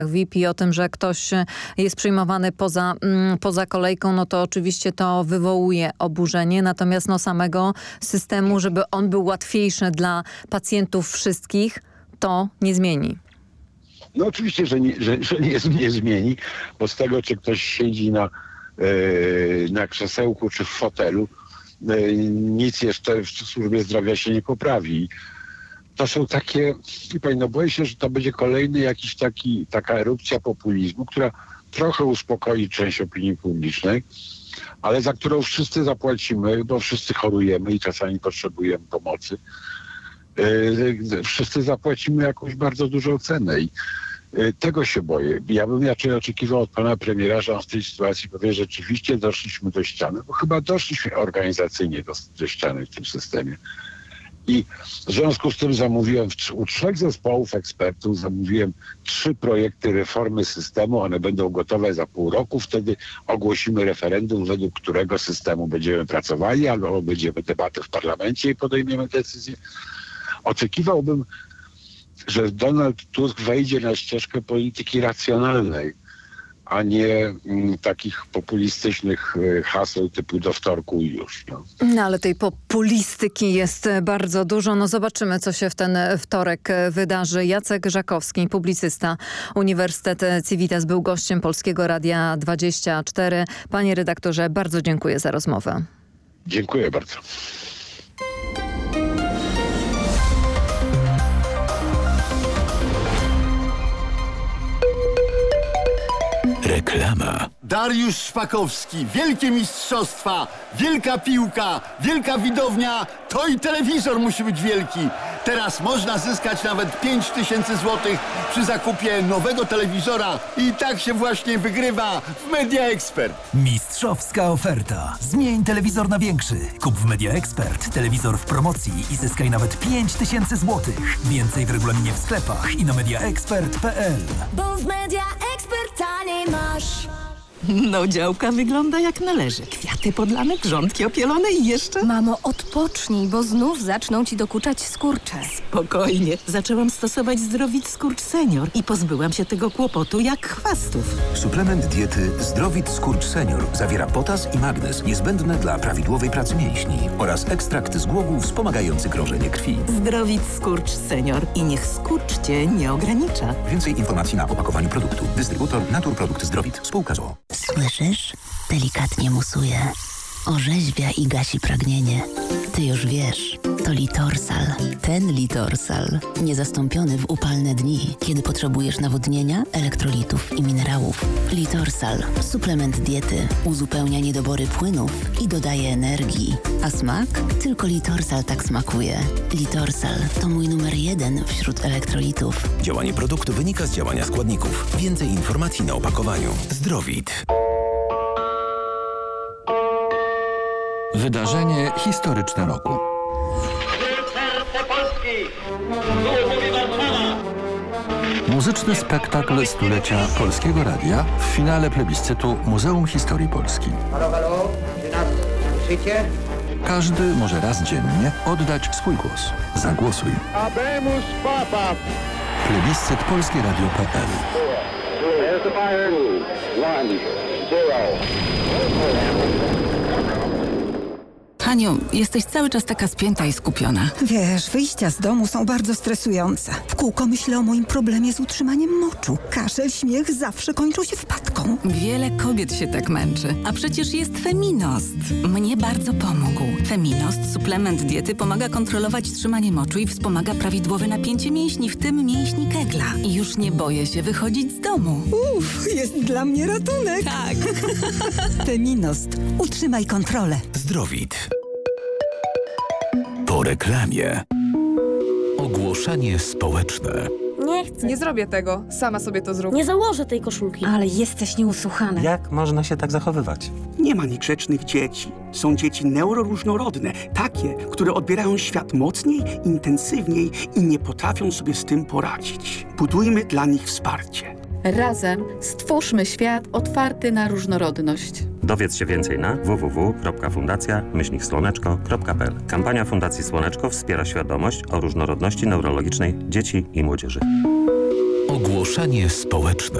VIP i o tym, że ktoś jest przyjmowany poza kolejką, no to oczywiście to wywołuje oburzenie. Natomiast samego systemu, żeby on był łatwiejszy dla pacjentów wszystkich, to nie zmieni. No oczywiście, że nie zmieni, bo z tego, czy ktoś siedzi na krzesełku czy w fotelu, nic jeszcze w służbie zdrowia się nie poprawi. To są takie, boję się, że to będzie kolejny taka erupcja populizmu, która trochę uspokoi część opinii publicznej, ale za którą wszyscy zapłacimy, bo wszyscy chorujemy i czasami potrzebujemy pomocy. Wszyscy zapłacimy jakąś bardzo dużą cenę i tego się boję. Ja bym raczej oczekiwał od pana premiera, że on w tej sytuacji powie, że rzeczywiście doszliśmy do ściany, bo chyba doszliśmy organizacyjnie do ściany w tym systemie. I w związku z tym zamówiłem u 3 zespołów ekspertów, zamówiłem 3 projekty reformy systemu. One będą gotowe za pół roku. Wtedy ogłosimy referendum, według którego systemu będziemy pracowali, albo będziemy debatę w parlamencie i podejmiemy decyzję. Oczekiwałbym, że Donald Tusk wejdzie na ścieżkę polityki racjonalnej, a nie takich populistycznych haseł typu do wtorku i już. No ale tej populistyki jest bardzo dużo. Zobaczymy, co się w ten wtorek wydarzy. Jacek Żakowski, publicysta, Uniwersytet Civitas, był gościem Polskiego Radia 24. Panie redaktorze, bardzo dziękuję za rozmowę. Dziękuję bardzo. Reklama. Dariusz Szpakowski, wielkie mistrzostwa, wielka piłka, wielka widownia, to i telewizor musi być wielki. Teraz można zyskać nawet 5000 zł przy zakupie nowego telewizora i tak się właśnie wygrywa w Media Expert. Mistrzowska oferta. Zmień telewizor na większy. Kup w Media Expert telewizor w promocji i zyskaj nawet 5000 zł. Więcej w regulaminie w sklepach i na mediaexpert.pl. Bo w Media Expert taniej masz. No, działka wygląda jak należy. Kwiaty podlane, grządki opielone i jeszcze... Mamo, odpocznij, bo znów zaczną ci dokuczać skurcze. Spokojnie. Zaczęłam stosować Zdrowit Skurcz Senior i pozbyłam się tego kłopotu jak chwastów. Suplement diety Zdrowit Skurcz Senior zawiera potas i magnez niezbędne dla prawidłowej pracy mięśni oraz ekstrakt z głogów wspomagający krążenie krwi. Zdrowit Skurcz Senior i niech skurcz cię nie ogranicza. Więcej informacji na opakowaniu produktu. Dystrybutor Naturprodukt Zdrowit. Spółka z o.o. Słyszysz? Delikatnie musuje. Orzeźwia i gasi pragnienie. Ty już wiesz, to Litorsal. Ten Litorsal. Niezastąpiony w upalne dni, kiedy potrzebujesz nawodnienia, elektrolitów i minerałów. Litorsal. Suplement diety. Uzupełnia niedobory płynów i dodaje energii. A smak? Tylko Litorsal tak smakuje. Litorsal to mój numer 1 wśród elektrolitów. Działanie produktu wynika z działania składników. Więcej informacji na opakowaniu. Zdrowit. Wydarzenie historyczne roku. Serce Polski! Mówi Warszawa! Muzyczny spektakl stulecia Polskiego Radia w finale plebiscytu Muzeum Historii Polski. Halo, halo, czy nas słyszycie? Każdy może raz dziennie oddać swój głos. Zagłosuj. Abemus Papa! Plebiscyt polskieradio.pl. There's the fire. 1, 0. Haniu, jesteś cały czas taka spięta i skupiona. Wiesz, wyjścia z domu są bardzo stresujące. W kółko myślę o moim problemie z utrzymaniem moczu. Kaszel, śmiech zawsze kończą się wpadką. Wiele kobiet się tak męczy. A przecież jest Feminost. Mnie bardzo pomógł. Feminost, suplement diety, pomaga kontrolować trzymanie moczu i wspomaga prawidłowe napięcie mięśni, w tym mięśni kegla. I już nie boję się wychodzić z domu. Jest dla mnie ratunek. Tak. Feminost. Utrzymaj kontrolę. Zdrowit. Po reklamie. Ogłoszenie społeczne. Nie chcę. Nie zrobię tego. Sama sobie to zrób. Nie założę tej koszulki. Ale jesteś nieusłuchany. Jak można się tak zachowywać? Nie ma niegrzecznych dzieci. Są dzieci neuroróżnorodne. Takie, które odbierają świat mocniej, intensywniej i nie potrafią sobie z tym poradzić. Budujmy dla nich wsparcie. Razem stwórzmy świat otwarty na różnorodność. Dowiedz się więcej na www.fundacja-słoneczko.pl. Kampania Fundacji Słoneczko wspiera świadomość o różnorodności neurologicznej dzieci i młodzieży. Ogłoszenie społeczne.